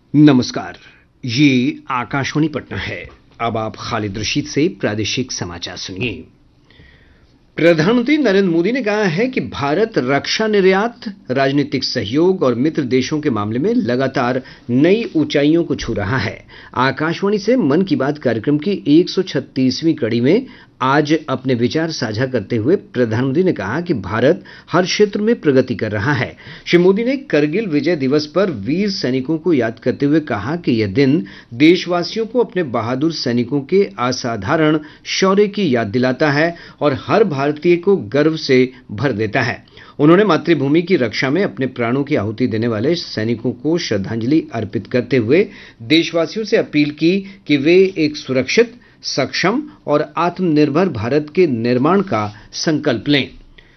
नमस्कार। ये आकाशवाणी पटना है। अब आप खालिद रशीद से प्रादेशिक समाचार सुनिए। प्रधानमंत्री नरेंद्र मोदी ने कहा है कि भारत रक्षा निर्यात, राजनीतिक सहयोग और मित्र देशों के मामले में लगातार नई ऊंचाइयों को छू रहा है। आकाशवाणी से मन की बात कार्यक्रम की 136वीं कड़ी में आज अपने विचार साझा करते हुए प्रधानमंत्री ने कहा कि भारत हर क्षेत्र में प्रगति कर रहा है। श्री मोदी ने करगिल विजय दिवस पर वीर सैनिकों को याद करते हुए कहा कि यह दिन देशवासियों को अपने बहादुर सैनिकों के असाधारण शौर्य की याद दिलाता है और हर भारतीय को गर्व से भर देता है। उन्होंने मातृभूमि की रक्षा में अपने प्राणों की आहुति देने वाले सैनिकों को श्रद्धांजलि अर्पित करते हुए देशवासियों से अपील की कि वे एक सुरक्षित, सक्षम और आत्मनिर्भर भारत के निर्माण का संकल्प लें।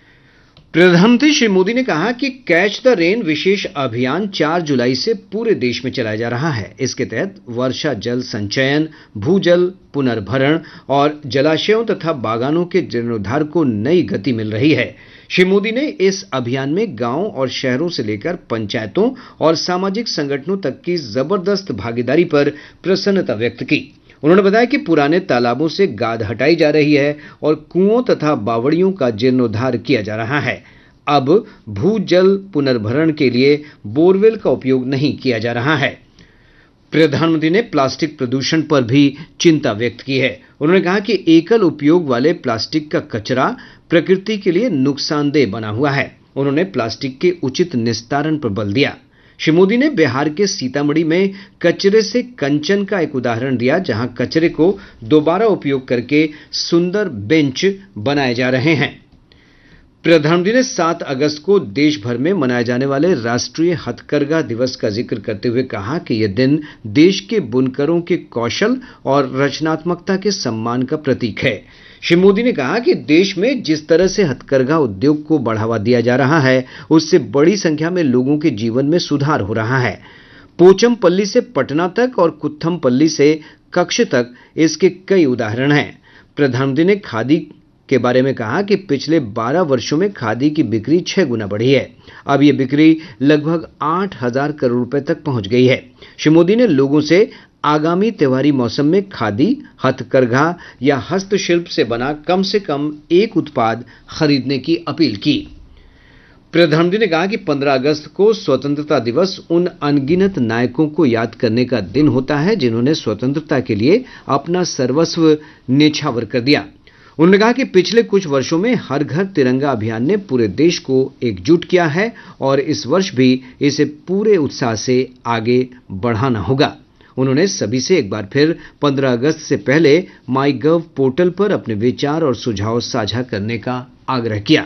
प्रधानमंत्री श्री मोदी ने कहा कि कैच द रेन विशेष अभियान 4 जुलाई से पूरे देश में चलाया जा रहा है। इसके तहत वर्षा जल संचयन, भूजल पुनर्भरण और जलाशयों तथा बागानों के जीर्णोद्धार को नई गति मिल रही है। श्री मोदी ने इस अभियान में गांवों और शहरों से लेकर पंचायतों और सामाजिक संगठनों तक की जबरदस्त भागीदारी पर प्रसन्नता व्यक्त की। उन्होंने बताया कि पुराने तालाबों से गाद हटाई जा रही है और कुओं तथा बावड़ियों का जीर्णोद्धार किया जा रहा है। अब भूजल पुनर्भरण के लिए बोरवेल का उपयोग नहीं किया जा रहा है। प्रधानमंत्री ने प्लास्टिक प्रदूषण पर भी चिंता व्यक्त की है। उन्होंने कहा कि एकल उपयोग वाले प्लास्टिक का कचरा प्रकृति के लिए नुकसानदेह बना हुआ है। उन्होंने प्लास्टिक के उचित निस्तारण पर बल दिया। श्री मोदी ने बिहार के सीतामढ़ी में कचरे से कंचन का एक उदाहरण दिया, जहां कचरे को दोबारा उपयोग करके सुंदर बेंच बनाए जा रहे हैं। प्रधानमंत्री ने 7 अगस्त को देश भर में मनाए जाने वाले राष्ट्रीय हथकरघा दिवस का जिक्र करते हुए कहा कि यह दिन देश के बुनकरों के कौशल और रचनात्मकता के सम्मान का प्रतीक है। श्री मोदी ने कहा कि देश में जिस तरह से हथकरघा उद्योग को बढ़ावा दिया जा रहा है, उससे बड़ी संख्या में लोगों के जीवन में सुधार हो रहा है। पोचमपल्ली से पटना तक और कुत्थमपल्ली से कच्छ तक इसके कई उदाहरण हैं। प्रधानमंत्री ने खादी के बारे में कहा कि पिछले 12 वर्षों में खादी की बिक्री 6 गुना बढ़ी है। अब यह बिक्री लगभग 8,000 करोड़ रुपए तक पहुंच गई है। श्री मोदी ने लोगों से आगामी त्योहारी मौसम में खादी, हथकरघा या हस्तशिल्प से बना कम से कम एक उत्पाद खरीदने की अपील की। प्रधानमंत्री ने कहा कि 15 अगस्त को स्वतंत्रता दिवस उन अनगिनत नायकों को याद करने का दिन होता है जिन्होंने स्वतंत्रता के लिए अपना सर्वस्व न्यौछावर कर दिया। उन्होंने कहा कि पिछले कुछ वर्षों में हर घर तिरंगा अभियान ने पूरे देश को एकजुट किया है और इस वर्ष भी इसे पूरे उत्साह से आगे बढ़ाना होगा। उन्होंने सभी से एक बार फिर 15 अगस्त से पहले माईगव पोर्टल पर अपने विचार और सुझाव साझा करने का आग्रह किया।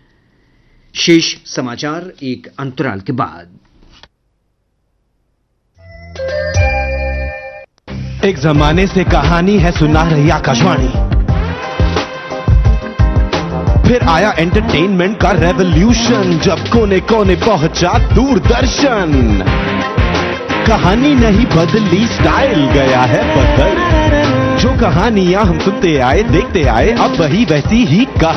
शेष समाचार एक अंतराल के बाद। एक जमाने से कहानी है सुना रही आकाशवाणी, फिर आया एंटरटेनमेंट का रेवोल्यूशन, जब कोने कोने पहुंचा दूरदर्शन। कहानी नहीं बदली, स्टाइल गया है बदल। जो कहानियां हम सुनते आए, देखते आए, अब वही वैसी ही कहानी।